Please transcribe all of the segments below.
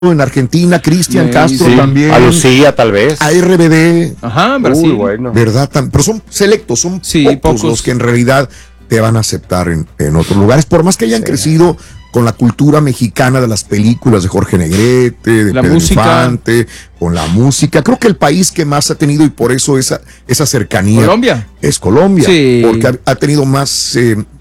en Argentina, Cristian Castro también. A Lucía, tal vez. A RBD. Ajá, Brasil. Bueno. ¿Verdad? Pero son selectos, son pocos los que en realidad te van a aceptar en otros lugares, por más que hayan crecido con la cultura mexicana de las películas de Jorge Negrete, de la Pedro música. Infante, con la música. Creo que el país que más ha tenido, y por eso esa cercanía, Colombia. es Colombia, Sí. porque ha tenido más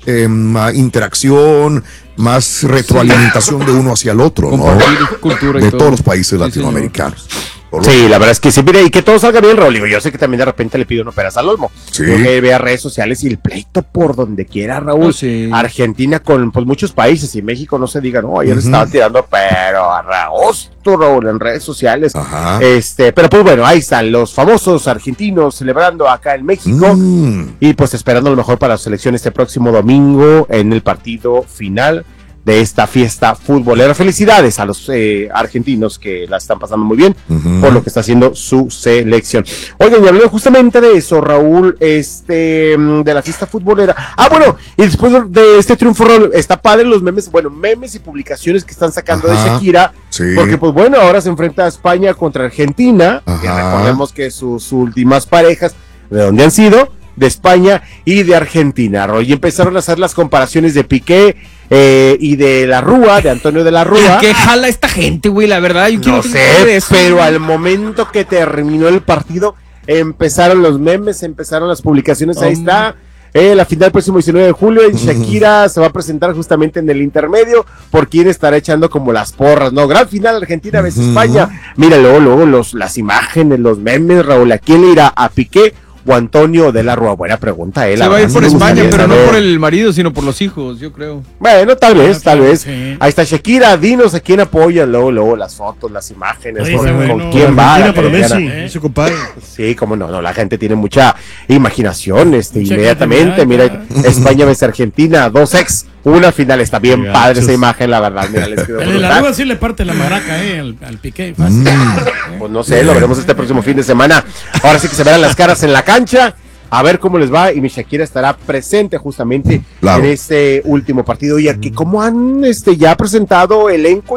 interacción, más retroalimentación de uno hacia el otro, ¿no? Compartir cultura y De todo. todos los países Sí, latinoamericanos. Sí, la verdad es que sí, mire, y que todo salga bien, Raúl. Yo sé que también de repente le pido uno peras al olmo. Sí. Creo que vea redes sociales y el pleito por donde quiera, Raúl. Sí. Argentina con pues, muchos países y México no se diga, no, ayer le estaban tirando, pero a raosto, Raúl, en redes sociales. Ajá. Pero pues bueno, ahí están los famosos argentinos celebrando acá en México y pues esperando lo mejor para la selección este próximo domingo en el partido final de esta fiesta futbolera. Felicidades a los argentinos que la están pasando muy bien por lo que está haciendo su selección. Oigan, y hablando justamente de eso, Raúl, de la fiesta futbolera. Bueno, y después de este triunfo, Raúl, está padre los memes, memes y publicaciones que están sacando de Shakira, porque pues bueno, ahora se enfrenta a España contra Argentina, y recordemos que sus últimas parejas, ¿de dónde han sido? De España y de Argentina, Raúl, y empezaron a hacer las comparaciones de Piqué y de la Rúa, de Antonio de la Rúa. ¿Qué jala esta gente, güey? La verdad, yo quiero No sé, pero al momento que terminó el partido, empezaron los memes, empezaron las publicaciones, ahí está. La final del próximo 19 de julio en Shakira se va a presentar justamente en el intermedio por quien estará echando como las porras, ¿no? Gran final Argentina vs España. Mira, luego las imágenes, los memes, Raúl, ¿a quién le irá? ¿A Piqué o Antonio de la Rúa? Buena pregunta, Se va a ir por España, pero no por el marido, sino por los hijos, yo creo. Bueno, tal vez. Sí. Ahí está Shakira, dinos a quién apoya, luego las fotos, las imágenes, Oye, con quién va. La por Messi, colombiana. su compadre. Sí, cómo no, la gente tiene mucha imaginación, inmediatamente, creatividad, mira, España vs Argentina, 2-ex, una final, está bien Qué padre gachos. esa imagen, la verdad, mira, les quedó El de la brutal. Rúa sí le parte la maraca, al Piqué. Fácil. Pues no sé, lo veremos este próximo fin de semana, ahora sí que se verán las caras en la cancha, a ver cómo les va, y mi Shakira estará presente justamente en este último partido. Y aquí, como han ya presentado elenco.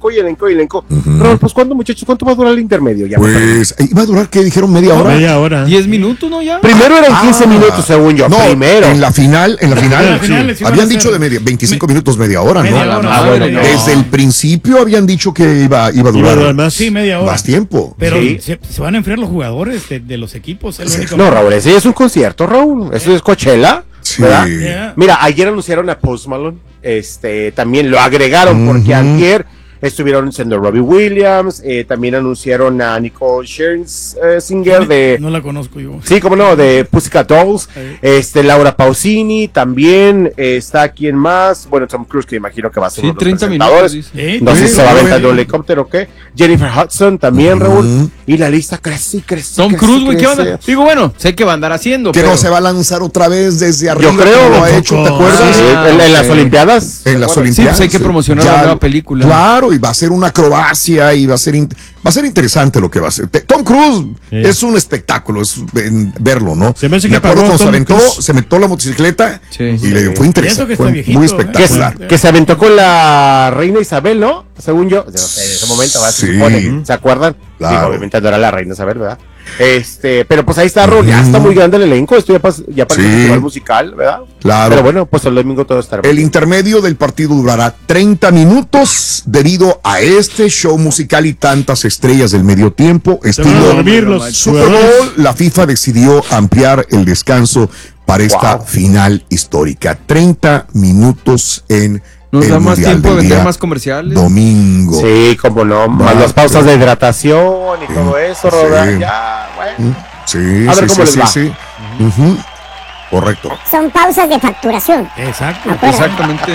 Raúl, pues ¿cuándo, muchachos? ¿Cuánto va a durar el intermedio? Ya Pues iba a durar, ¿qué dijeron? ¿Media hora? Media hora. 10 minutos, ¿no? Ya. primero eran 15 minutos, según yo. No, primero. en la final, En la final les iban a habían hacer dicho de 25 minutos, media hora, ¿no? media hora. Madre, no. Desde el principio habían dicho que iba a Iba a durar durar más. Sí, media hora. más tiempo. Pero Sí. se van a enfriar los jugadores de los equipos. Es lo único. No, Raúl, ese es un concierto, Raúl. Eso es Coachella. Sí. ¿Verdad? Yeah. Mira, ayer anunciaron a Post Malone. También lo agregaron porque ayer estuvieron siendo Robbie Williams. También anunciaron a Nicole Scherzinger de. No la conozco yo. Sí, cómo no, de Pussycat Dolls. Laura Pausini también. Está quien más. Bueno, Tom Cruise, que imagino que va a ser Sí, uno de los 30 presentadores. minutos. Dice. No sé si Sí, se va a aventar sí. de un helicóptero o qué. Jennifer Hudson también, Raúl. Y la lista crece. Tom Cruise, güey, ¿qué onda? Digo, bueno, sé que va a andar haciendo, Que pero no se va a lanzar otra vez desde arriba. Yo creo, como lo ha tampoco. hecho, ¿te Sí, acuerdas? en las ok. Olimpiadas. En las Sí, Olimpiadas. pues hay que promocionar la nueva película. Claro, y va a ser una acrobacia y va a ser interesante lo que va a ser. Tom Cruise es un espectáculo, es verlo, ¿no? Se me hace que acuerdo pagó cuando Tom Cruise. se aventó la motocicleta Sí. y le fue Y eso interesante, que está fue viejito, muy ¿eh? espectacular. Que se aventó con la reina Isabel, ¿no? Según yo. No sé, en ese momento, ¿verdad? Se Sí. supone. ¿Se acuerdan? Claro. Digo, obviamente no era la reina Isabel, ¿verdad? Pero pues ahí está, Raúl. Ya está muy grande el elenco. Esto ya parece Sí. un festival musical, ¿verdad? Claro. Pero bueno, pues el domingo todo estará El bien. intermedio del partido durará 30 minutos debido a este show musical y tantas estrellas del medio tiempo. Se van a Estilo dormir los Super jugadores. Bowl, la FIFA decidió ampliar el descanso para esta final histórica. 30 minutos en Nos el da más Mundial tiempo de del vender día más comerciales. domingo. Sí, como no. Más Va, las pausas sí. de hidratación y todo eso, Sí. Raúl. Ya, bueno. Sí, A ver sí, cómo sí, les va. sí. Ujú. Correcto. Son pausas de facturación. Exacto. Exactamente.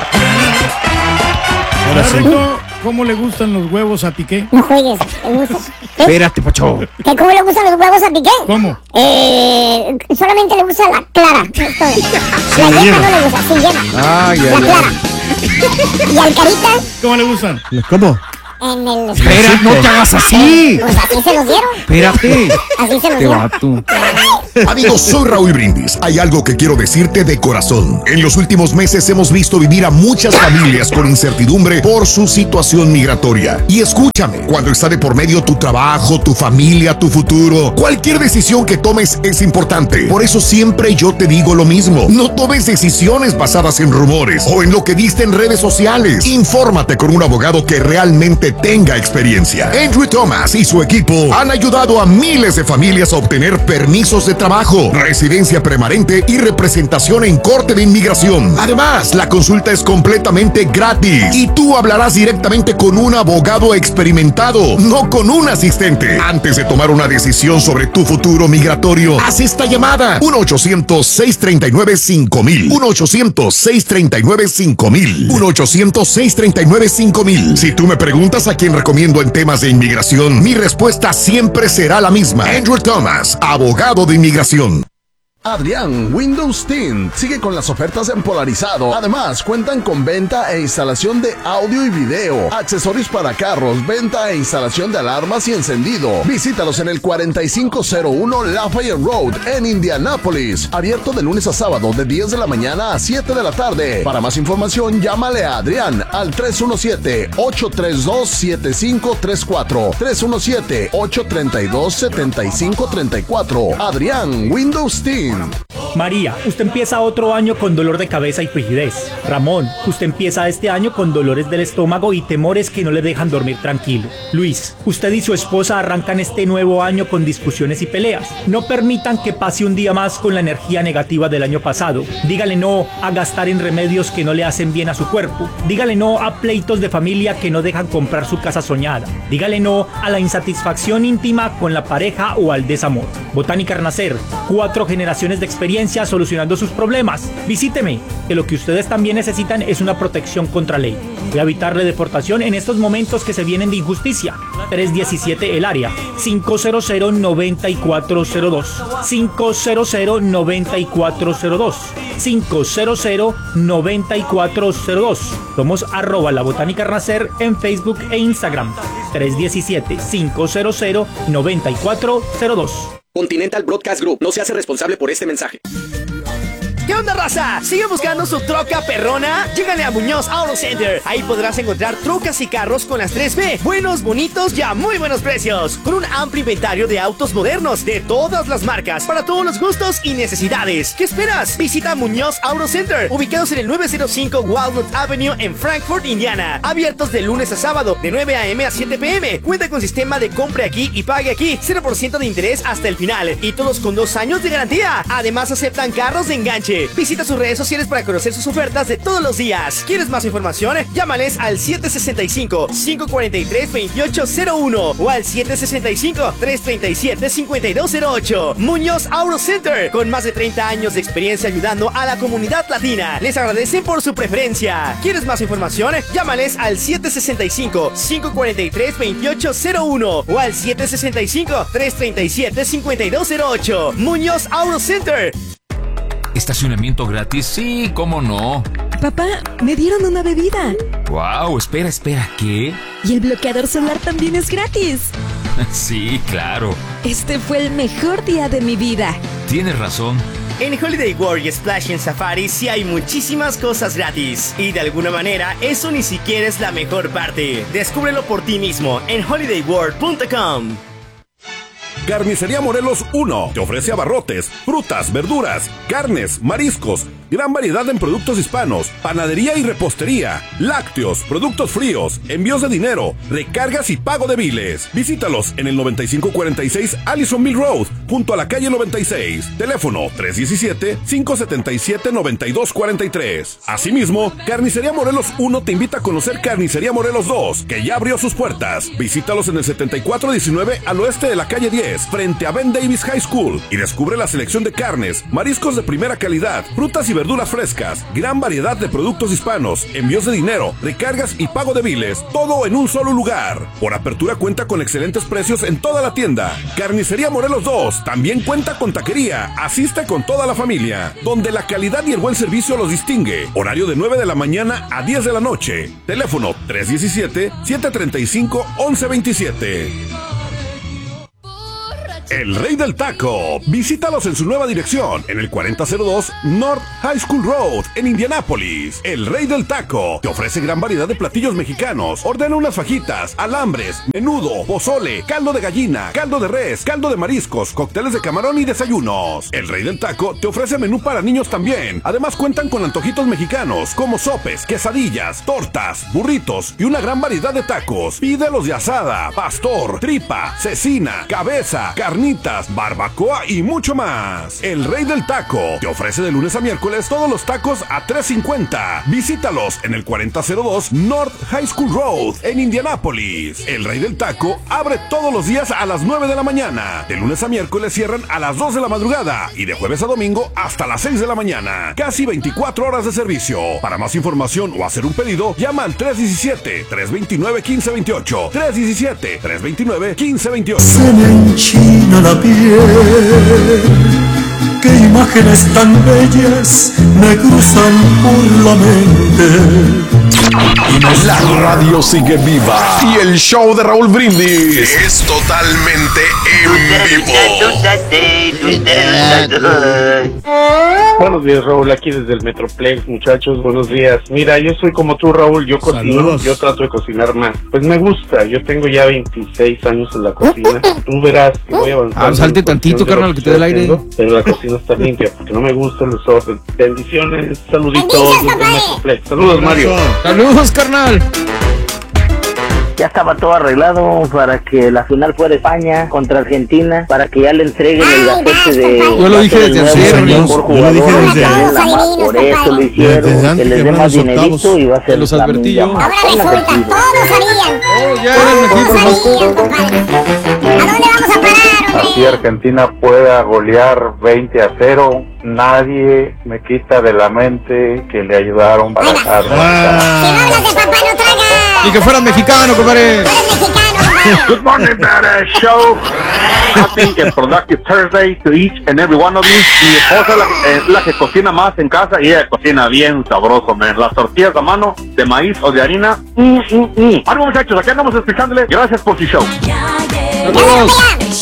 Ahora sí. Correcto. ¿Cómo le gustan los huevos a Piqué? No juegues. ¿Te gusta? ¿Qué? Espérate, Pacho. ¿Cómo le gustan los huevos a Piqué? ¿Cómo? Solamente le gusta la clara. Es todo. La yema no le gusta, sin yema. Ah, ya, La ya. clara. ¿Y al carita? ¿Cómo le gustan? ¿Cómo? En el... Espera, no te hagas así. Pues así se los dieron. Espérate. Así se los Te dieron. vato. Amigos, soy Raúl Brindis. Hay algo que quiero decirte de corazón. En los últimos meses hemos visto vivir a muchas familias con incertidumbre por su situación migratoria. Y escúchame, cuando está de por medio tu trabajo, tu familia, tu futuro, cualquier decisión que tomes es importante. Por eso siempre yo te digo lo mismo. No tomes decisiones basadas en rumores o en lo que viste en redes sociales. Infórmate con un abogado que realmente tenga experiencia. Andrew Thomas y su equipo han ayudado a miles de familias a obtener permisos de trabajo, residencia permanente y representación en corte de inmigración. Además, la consulta es completamente gratis y tú hablarás directamente con un abogado experimentado, no con un asistente. Antes de tomar una decisión sobre tu futuro migratorio, haz esta llamada: 1-800-639-5000. 1-800-639-5000. 1-800-639-5000. Si tú me preguntas a quién recomiendo en temas de inmigración, mi respuesta siempre será la misma: Andrew Thomas, abogado de inmigración. Adrián Windows Tint sigue con las ofertas en Polarizado. Además, cuentan con venta e instalación de audio y video, accesorios para carros, venta e instalación de alarmas y encendido. Visítalos en el 4501 Lafayette Road en Indianápolis. Abierto de lunes a sábado de 10 de la mañana a 7 de la tarde. Para más información, llámale a Adrián al 317-832-7534. 317-832-7534. Adrián Windows Tint. María, usted empieza otro año con dolor de cabeza y frigidez. Ramón, usted empieza este año con dolores del estómago y temores que no le dejan dormir tranquilo. Luis, usted y su esposa arrancan este nuevo año con discusiones y peleas. No permitan que pase un día más con la energía negativa del año pasado. Dígale no a gastar en remedios que no le hacen bien a su cuerpo. Dígale no a pleitos de familia que no dejan comprar su casa soñada. Dígale no a la insatisfacción íntima con la pareja o al desamor. Botánica Renacer, 4 generaciones de experiencia solucionando sus problemas. Visíteme, que lo que ustedes también necesitan es una protección contra ley. Voy a evitarle deportación en estos momentos que se vienen de injusticia. 317 el área, 500-9402, 500-9402, 500-9402. Somos @La Botánica Renacer en Facebook e Instagram. 317-500-9402. Continental Broadcast Group no se hace responsable por este mensaje. ¿Qué onda, raza? ¿Sigue buscando su troca perrona? Llégale a Muñoz Auto Center. Ahí podrás encontrar trocas y carros con las 3B. Buenos, bonitos y a muy buenos precios. Con un amplio inventario de autos modernos de todas las marcas, para todos los gustos y necesidades. ¿Qué esperas? Visita Muñoz Auto Center, ubicados en el 905 Walnut Avenue en Frankfort, Indiana. Abiertos de lunes a sábado, de 9 a.m. a 7 p.m. Cuenta con sistema de compre aquí y pague aquí. 0% de interés hasta el final. Y todos con 2 años de garantía. Además, aceptan carros de enganche. Visita sus redes sociales para conocer sus ofertas de todos los días. ¿Quieres más información? Llámales al 765-543-2801 o al 765-337-5208. Muñoz Auto Center, con más de 30 años de experiencia ayudando a la comunidad latina. Les agradecen por su preferencia. ¿Quieres más información? Llámales al 765-543-2801 o al 765-337-5208. Muñoz Auto Center. ¿Estacionamiento gratis? Sí, ¿cómo no? Papá, me dieron una bebida. Wow, espera, ¿qué? Y el bloqueador solar también es gratis. Sí, claro. Este fue el mejor día de mi vida. Tienes razón. En Holiday World y Splash en Safari sí hay muchísimas cosas gratis. Y de alguna manera, eso ni siquiera es la mejor parte. Descúbrelo por ti mismo en holidayworld.com. Carnicería Morelos 1 te ofrece abarrotes, frutas, verduras, carnes, mariscos, gran variedad en productos hispanos, panadería y repostería, lácteos, productos fríos, envíos de dinero, recargas y pago de biles. Visítalos en el 9546 Allison Mill Road, junto a la calle 96. Teléfono 317-577-9243. Asimismo, Carnicería Morelos 1 te invita a conocer Carnicería Morelos 2, que ya abrió sus puertas. Visítalos en el 7419 al oeste de la calle 10, frente a Ben Davis High School, y descubre la selección de carnes, mariscos de primera calidad, frutas y verduras frescas, gran variedad de productos hispanos, envíos de dinero, recargas y pago de biles, todo en un solo lugar. Por apertura cuenta con excelentes precios en toda la tienda. Carnicería Morelos 2 Tacos también cuenta con taquería. Asiste con toda la familia, donde la calidad y el buen servicio los distingue. Horario de 9 de la mañana a 10 de la noche. Teléfono 317-735-1127. El Rey del Taco. Visítalos en su nueva dirección, en el 4002 North High School Road, en Indianápolis. El Rey del Taco te ofrece gran variedad de platillos mexicanos. Ordena unas fajitas, alambres, menudo, pozole, caldo de gallina, caldo de res, caldo de mariscos, cócteles de camarón y desayunos. El Rey del Taco te ofrece menú para niños también. Además cuentan con antojitos mexicanos, como sopes, quesadillas, tortas, burritos y una gran variedad de tacos. Pídelos de asada, pastor, tripa, cecina, cabeza, carnitas, barbacoa y mucho más. El Rey del Taco te ofrece de lunes a miércoles todos los tacos a $3.50. Visítalos en el 4002 North High School Road, en Indianápolis. El Rey del Taco abre todos los días a las 9 de la mañana. De lunes a miércoles cierran a las 2 de la madrugada y de jueves a domingo hasta las 6 de la mañana. Casi 24 horas de servicio. Para más información o hacer un pedido, llama al 317-329-1528. 317-329-1528. Se me enchina la piel, qué imágenes tan bellas me cruzan por la mente. La radio sigue viva y el show de Raúl Brindis es totalmente en vivo. Buenos días, Raúl, aquí desde el Metroplex, muchachos, buenos días. Mira, yo soy como tú, Raúl, yo cocino. Saludos. Yo trato de cocinar más. Pues me gusta, yo tengo ya 26 años en la cocina. Tú verás que voy avanzando. Salte tantito, carnal, que te dé el aire. Pero la cocina está limpia, porque no me gusta el desorden. Bendiciones, saluditos desde el Metroplex. Saludos, Mario. Saludos, carnal. Ya estaba todo arreglado para que la final fuera España contra Argentina, para que ya le entreguen el gafete de... Yo lo dije desde ayer, por eso lo hicieron, que les dé más dinerito y va a ser los advertí yo. Ahora resulta, todos sabían. Ya eran todos sabían, compadre. ¿A dónde vamos a parar, hombre? Así Argentina pueda golear 20-0, nadie me quita de la mente que le ayudaron para ganar. Si no hablas de papá, no tragas. Y que fueras mexicano, compadre. Good morning, badass show. Happy and productive Thursday to each and every one of you. Mi esposa es la que cocina más en casa y ella cocina bien sabroso, man. Las tortillas a mano de maíz o de harina. Algo, muchachos, aquí andamos explicándole. Gracias por su show. Saludos.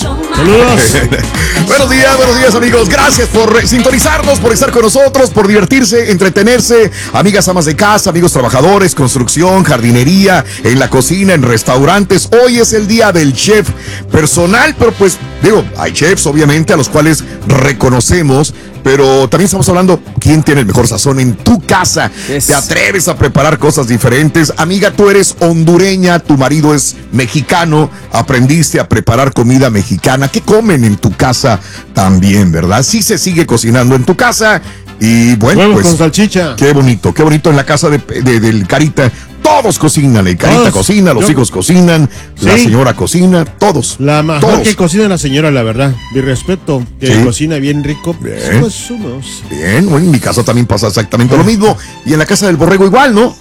Buenos días, amigos. Gracias por sintonizarnos, por estar con nosotros, por divertirse, entretenerse. Amigas amas de casa, amigos trabajadores, construcción, jardinería, en la cocina, en restaurantes. Hoy es el día del chef personal, pero pues, digo, hay chefs obviamente a los cuales reconocemos, pero también estamos hablando quién tiene el mejor sazón en tu casa. Te atreves a preparar cosas diferentes. Amiga, tú eres hondureña, tu marido es mexicano, aprendiste a preparar comida mexicana. ¿Qué comen en tu casa también, verdad? Sí se sigue cocinando en tu casa. Y bueno, pues con salchicha. Qué bonito en la casa del Carita. Todos cocinan, el Carita cocina, los hijos cocinan, la señora cocina, todos. La mejor que cocina la señora, la verdad. Mi respeto, que cocina bien rico. Bien. Pues somos. Bien, bueno, en mi casa también pasa exactamente lo mismo. Y en la casa del Borrego igual, ¿no?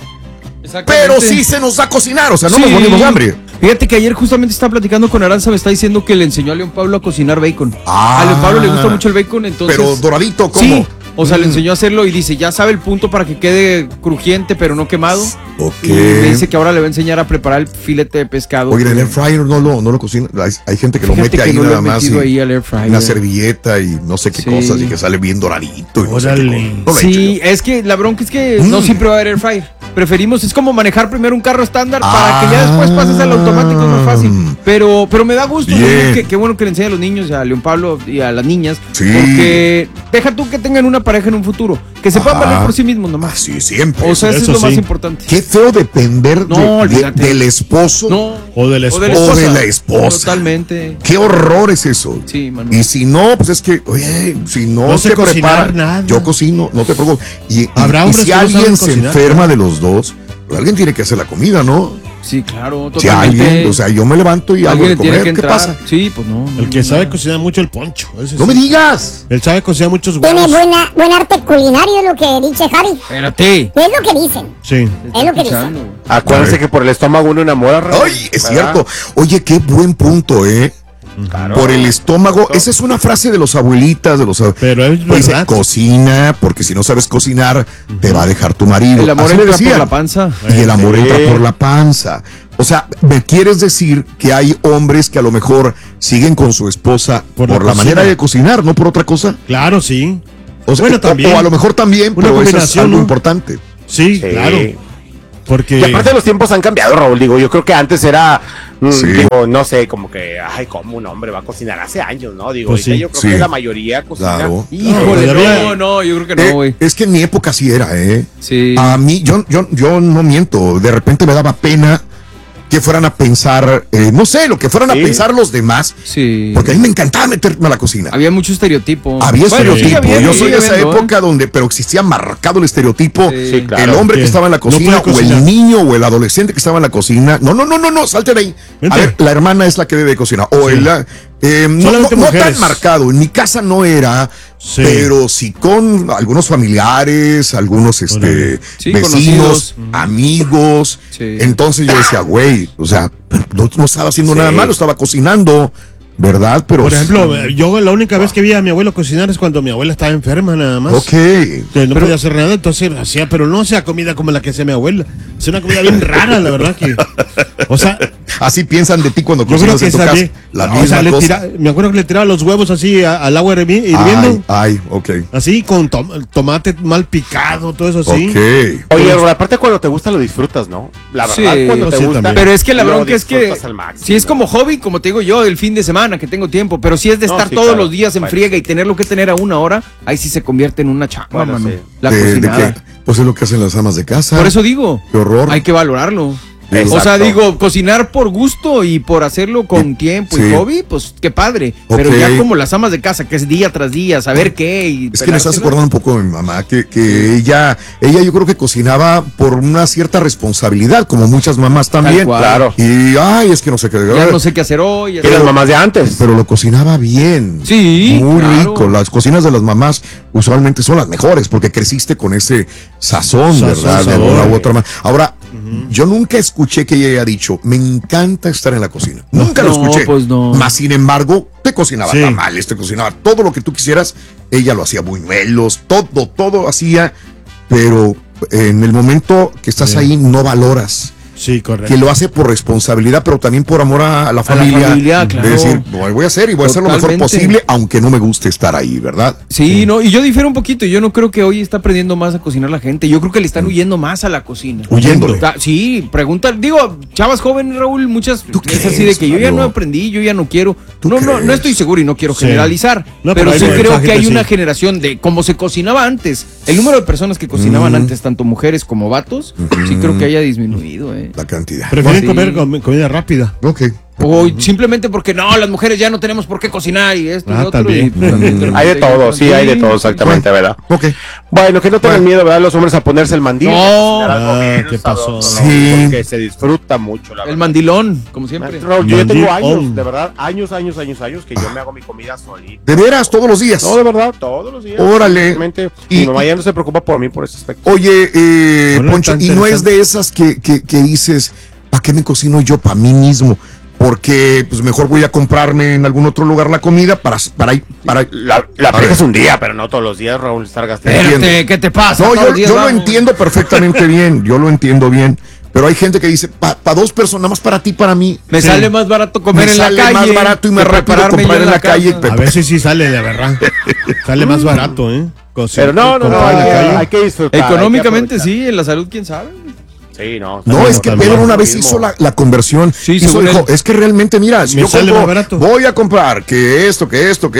Pero sí se nos da a cocinar, o sea, no nos morimos de hambre. Fíjate que ayer justamente estaba platicando con Aranza, me está diciendo que le enseñó a León Pablo a cocinar bacon. A León Pablo le gusta mucho el bacon, entonces... Pero doradito, ¿cómo? Sí, o sea, le enseñó a hacerlo y dice, ya sabe el punto para que quede crujiente, pero no quemado. Ok. Y me dice que ahora le va a enseñar a preparar el filete de pescado. Oye, el air fryer no lo cocina. Hay gente que lo mete ahí nada más. Ahí al air fryer. Una servilleta y no sé qué cosas y que sale bien doradito. Y no sé sí, es que la bronca es que no siempre va a haber air fryer. Preferimos, es como manejar primero un carro estándar para que ya después pases al automático, es más fácil. Pero me da gusto, qué bueno que le enseñe a los niños, a León Pablo y a las niñas, porque deja tú que tengan una pareja en un futuro, que se puedan valer por sí mismos nomás. Sí, siempre. O sea, eso es lo más importante. Qué feo depender del esposo o de la esposa. Totalmente. Qué horror es eso. Sí, Manuel. Y si no, pues es que, oye, si no se prepara, nada. Yo cocino, no te preocupes. Y si alguien se enferma de los dos, alguien tiene que hacer la comida, ¿no? Sí, claro, totalmente. Si alguien, o sea, yo me levanto y hago de comer, ¿qué pasa? Sí, pues no. El que sabe cocinar mucho el Poncho. No me digas. Él sabe cocinar muchos huevos. Tiene buen arte culinario, es lo que dice Javi. Espérate. Es lo que dicen. Sí. Es lo que dicen. Acuérdense que por el estómago uno enamora. Ay, es cierto. Oye, qué buen punto, por el estómago. Esa es una frase de los abuelitas, de los Pero es dice, verdad. cocina, porque si no sabes cocinar, te va a dejar tu marido. El amor Así me entra decían. por la panza. Y el amor entra por la panza. O sea, ¿me quieres decir que hay hombres que a lo mejor siguen con su esposa por la cocina. manera de cocinar, no por otra cosa? Claro, sí. O sea, Bueno, también. o a lo mejor también, Una pero eso es combinación, algo ¿no? importante. Sí, claro. Porque Y aparte los tiempos han cambiado, Raúl. Digo, yo creo que antes era, Sí. digo, no sé, como que, ay, ¿cómo un hombre va a cocinar? Hace años, ¿no? Digo, Pues ahorita sí. yo creo Sí. que la mayoría cocina. Claro. Híjole, No, no, yo creo que no, güey. Es que en mi época sí era, ¿eh? Sí. A mí, yo no miento, de repente me daba pena que fueran a pensar, no sé, lo que fueran a pensar los demás, Sí. porque a mí me encantaba meterme a la cocina. Había mucho estereotipo. Había Bueno, estereotipo. sigue habiendo, Yo soy de sigue esa habiendo, época donde, pero existía marcado el estereotipo. Sí, claro. El hombre que Que estaba en la no cocina, puede o el cocinar. niño o el adolescente que estaba en la cocina. No, salte de ahí. Vente. A ver, la hermana es la que debe cocinar. O Sí. no Solamente tan mujeres. marcado. En mi casa no era, Sí. pero sí con algunos familiares, algunos Sí, vecinos, conocidos. amigos. Sí. Entonces yo decía, güey, o sea, no estaba haciendo Sí. nada malo, estaba cocinando, ¿verdad? Pero Por ejemplo, yo la única vez que vi a mi abuelo cocinar es cuando mi abuela estaba enferma nada más. ok. Que no podía hacer nada, entonces hacía, pero no hacía comida como la que hacía mi abuela. Hacía una comida bien rara, la verdad que. O sea, Así piensan de ti cuando yo creo cocinas que en tu casa. sabía. La O misma sea, cosa. me acuerdo que le tiraba los huevos así al agua hirviendo. Ay, ok. Así con tomate mal picado, todo eso así. Ok. Oye, Raúl, aparte cuando te gusta lo disfrutas, ¿no? La verdad, Sí, cuando te sí, gusta. también. Pero es que la lo bronca es que disfrutas al máximo. si es como hobby, como te digo yo, el fin de semana que tengo tiempo, pero si es de No, estar sí, todos claro. los días en Bueno. friega y tenerlo que tener a una hora, ahí sí se convierte en una chamba, Bueno, mano. sí. La ¿De cocinada. qué? Pues es lo que hacen las amas de casa. Por eso digo, Qué horror. hay que valorarlo. Exacto. O sea, digo, cocinar por gusto y por hacerlo con tiempo Sí. y hobby, pues qué padre. Ok. Pero ya como las amas de casa, que es día tras día, saber qué. Y Es que me estás pelársela. acordando un poco de mi mamá, que ella yo creo que cocinaba por una cierta responsabilidad, como muchas mamás también. Tal cual. Claro. Y, ay, es que no sé qué. Ya no sé qué hacer hoy. Y las mamás de antes. Pero lo cocinaba bien. Sí, Muy claro. rico. Las cocinas de las mamás usualmente son las mejores porque creciste con ese sazón, ¿verdad? De sabor. una u otra manera. Ahora, yo nunca escuché que ella haya dicho, me encanta estar en la cocina. Nunca lo No, escuché. pues no. Más sin embargo, te cocinaba Sí. tamales, te cocinaba todo lo que tú quisieras. Ella lo hacía buñuelos, todo hacía. Pero en el momento que estás Sí. ahí, no valoras. Sí, correcto. Que lo hace por responsabilidad, pero también por amor a la familia. familia, claro. De decir, lo voy a hacer y voy a hacer lo mejor Totalmente. posible, aunque no me guste estar ahí, ¿verdad? Sí, no, y yo difiero un poquito. Yo no creo que hoy está aprendiendo más a cocinar la gente. Yo creo que le están huyendo más a la cocina. Huyéndole. Sí, pregunta, digo, chavas jóvenes, Raúl, muchas es así de que yo ya Mario? no aprendí, yo ya no quiero. ¿Tú No crees? estoy seguro y no quiero Sí. generalizar. No, pero pero hay sí mucha creo gente que hay así. una generación de como se cocinaba antes. El número de personas que cocinaban antes, tanto mujeres como vatos, sí creo que haya disminuido, La cantidad. Prefieren Sí. comer comida rápida. Ok. O simplemente porque no, las mujeres ya no tenemos por qué cocinar y esto y Ah, lo otro. también. Y, pues, también Hay de todo, sí, hay de todo, exactamente, ¿verdad? Ok. Bueno, que no tengan miedo, ¿verdad? Los hombres a ponerse el mandil. No. ¿Qué pasó? Sí. Porque se disfruta mucho, la El verdad. mandilón, como siempre. Raúl, yo ya tengo Mandil años, on. de verdad, años que yo me hago mi comida solito. ¿De veras? ¿Todos los días? No, de verdad, todos los días. Órale. Realmente, Y- mi mamá ya no se preocupa por mí por ese aspecto. Oye, Hola, Poncho, tan y no es interesante. de esas que dices, ¿para qué me cocino yo para mí mismo? Porque pues mejor voy a comprarme en algún otro lugar la comida para La A ver. es un día, pero no todos los días, Raúl, estar gastando. Entiendo. Espérate, ¿qué te pasa? No, Todos yo los días lo vamos. entiendo perfectamente bien, yo lo entiendo bien, pero hay gente que dice, para dos personas, nada más para ti, para mí. Me Sí. sale más barato comer Me en la sale calle. más barato y más que rápido prepararme comprar yo en la calle. casa. A veces sí sale, de verdad. Sale más barato, ¿eh? Pero no, comprar en la calle. hay que disfrutar. Económicamente hay que sí, en la salud, quién sabe. Sí, no. No, Bueno, es que también. Pedro una vez Mismo. hizo la conversión. Sí, Hizo, según dijo, él. es que realmente, mira, si Me yo sale compro, más barato. voy a comprar que esto,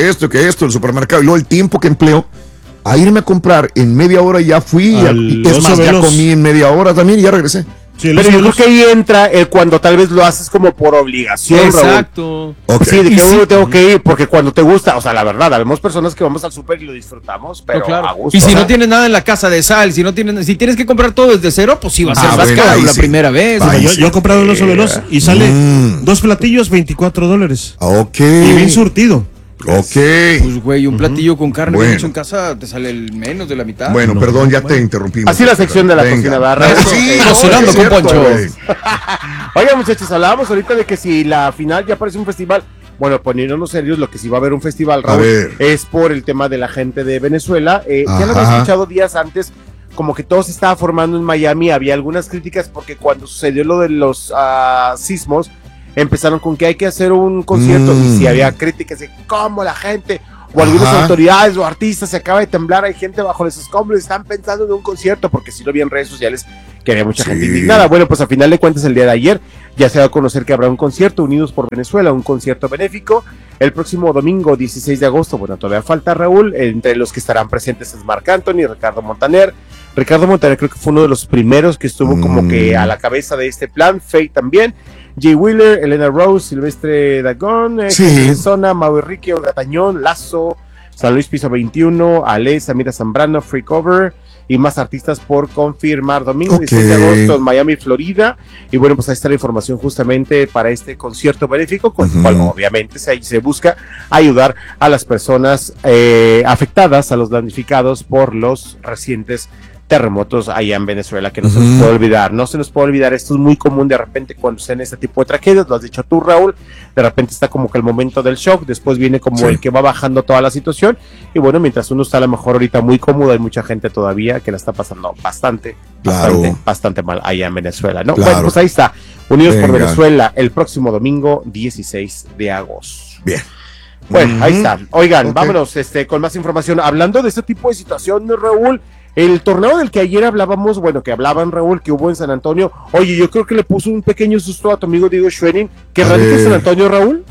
el supermercado, y luego el tiempo que empleo, a irme a comprar en media hora ya fui, Al y es más, oso ya veloz. comí en media hora también y ya regresé. Sí, Pero yo creo que ahí entra el cuando tal vez lo haces como por obligación, Raúl. Exacto. Ok. Sí, de Y que sí. uno tengo que ir, porque cuando te gusta, o sea, la verdad, habemos personas que vamos al súper y lo disfrutamos, pero No, claro. a gusto. Y si o sea, no tienes nada en la casa de sal, si tienes que comprar todo desde cero, pues sí va a ser Ah, más bueno, caro ahí la sí. primera vez. Ahí yo, sí. yo he comprado un oso veloz y sale Mm. 2 platillos, $24. Ok. Y bien surtido. Ok. Pues güey, un platillo con carne Bueno. bien hecho en casa te sale el menos de la mitad. Bueno, perdón, ya te interrumpimos. Así la sección de la Venga. cocina, ¿verdad? Eso, Sí, cocinando es con cierto, Poncho. güey. Oigan, muchachos, hablábamos ahorita de que si la final ya parece un festival. bueno, poniéndonos serios, lo que sí va a haber un festival, Raúl, es por el tema de la gente de Venezuela. Ya lo había escuchado días antes, como que todo se estaba formando en Miami. Había algunas críticas porque cuando sucedió lo de los sismos, empezaron con que hay que hacer un concierto. Y si había críticas de cómo la gente o algunas autoridades o artistas se acaba de temblar, hay gente bajo los escombros, están pensando en un concierto, porque sí lo vi en redes sociales que había mucha gente indignada. Bueno, pues a final de cuentas el día de ayer ya se va a conocer que habrá un concierto, Unidos por Venezuela, un concierto benéfico el próximo domingo 16 de agosto. Bueno, todavía falta, Raúl. Entre los que estarán presentes es Marc Anthony, Ricardo Montaner. Ricardo Montaner creo que fue uno de los primeros que estuvo como que a la cabeza de este plan. Faye también, Jay Wheeler, Elena Rose, Silvestre Dagón, Zona, Mau Enrique, Olga Tañón, Lazo, San Luis Piso 21, Ale, Samira Zambrano, Free Cover y más artistas por confirmar. Domingo 16 de agosto en Miami, Florida. Y bueno, pues ahí está la información justamente para este concierto benéfico, con el cual obviamente se busca ayudar a las personas afectadas, a los damnificados por los recientes terremotos allá en Venezuela, que no se nos puede olvidar, esto es muy común de repente cuando se en este tipo de tragedias, lo has dicho tú, Raúl, de repente está como que el momento del shock, después viene como el que va bajando toda la situación, y bueno, mientras uno está a lo mejor ahorita muy cómodo, hay mucha gente todavía que la está pasando bastante mal allá en Venezuela, ¿no? Bueno, pues ahí está, Unidos por Venezuela, el próximo domingo 16 de agosto. Bien. Bueno, ahí está. Oigan, vámonos con más información. Hablando de este tipo de situación, Raúl, el tornado del que ayer hablábamos, que hablaban, Raúl, que hubo en San Antonio. Oye, yo creo que le puso un pequeño susto a tu amigo Diego Schwenning, que radica en San Antonio, Raúl.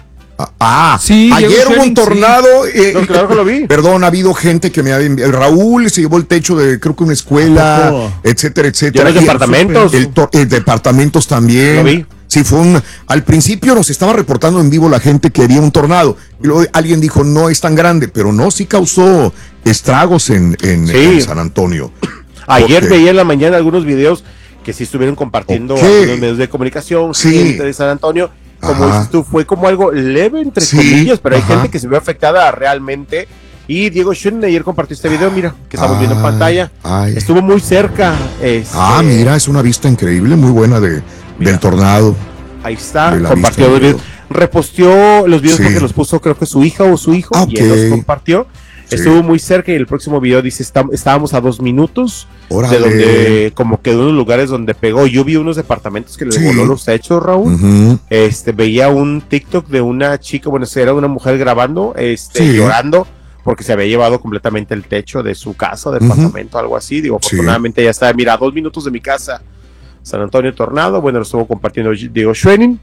Sí, ayer hubo un tornado. No, claro que lo vi. Perdón, ha habido gente que me ha enviado. Raúl se llevó el techo de, creo que una escuela, etcétera, etcétera. Los departamentos. El departamentos también. Lo vi. Sí, al principio nos estaba reportando en vivo la gente que había un tornado. Y luego alguien dijo, no es tan grande, pero no, sí causó estragos en San Antonio. Ayer veía en la mañana algunos videos que sí estuvieron compartiendo algunos medios de comunicación, gente de San Antonio. Como dices tú, fue como algo leve, entre comillas, pero hay gente que se vio afectada realmente. Y Diego Schwenning ayer compartió este video, mira, que estamos viendo en pantalla. Estuvo muy cerca. Mira, es una vista increíble, muy buena del tornado. Ahí está, compartió los videos. Reposteó los videos porque los puso, creo que su hija o su hijo, y él los compartió. Estuvo muy cerca y el próximo video dice, estábamos a 2 minutos de donde, como que de unos lugares donde pegó. Yo vi unos departamentos que le voló los techos, Raúl. Veía un TikTok de una chica, era una mujer grabando, llorando, porque se había llevado completamente el techo de su casa, departamento, algo así. Digo, afortunadamente ya está, mira, a 2 minutos de mi casa, San Antonio tornado. Bueno, lo estuvo compartiendo Diego Schwenning.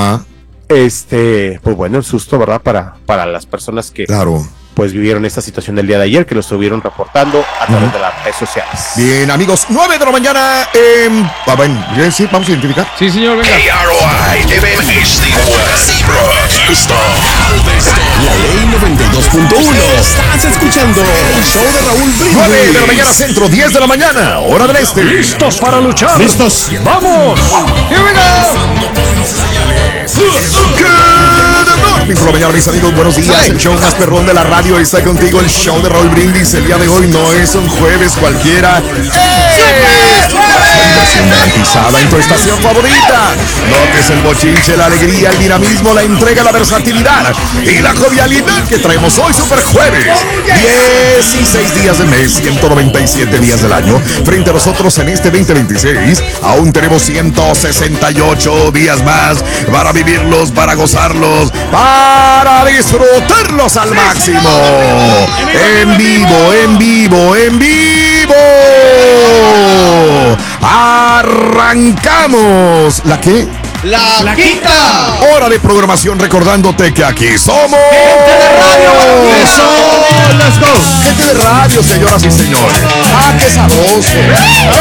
Pues bueno, el susto, ¿verdad? Para las personas que pues vivieron esta situación del día de ayer, que lo estuvieron reportando a través de las redes sociales. Bien, amigos, 9 de la mañana. ¿Sí? ¿Vamos a identificar? Sí, señor, venga. La ley 92.1. Estás escuchando el show de Raúl Brindis. 9 de la mañana centro, 10 de la mañana, hora del este. ¿Listos para luchar? ¡Listos! ¡Vamos! ¡Here we go! Por la mañana, mis amigos, buenos días. El show más perrón de la radio está contigo, el show de Raúl Brindis. El día de hoy no es un jueves cualquiera. Inversión garantizada en tu estación favorita. Notes el bochinche, la alegría, el dinamismo, la entrega, la versatilidad y la jovialidad que traemos hoy, super jueves. 16 días del mes, 197 días del año. Frente a nosotros en este 2026, aún tenemos 168 días más para vivirlos, para gozarlos, para disfrutarlos al máximo. En vivo, en vivo, en vivo. Arrancamos. ¿La qué? La quita. Hora de programación, recordándote que aquí somos gente de radio. Eso, let's go. Gente de radio, señoras y señores. ¡Qué sabroso!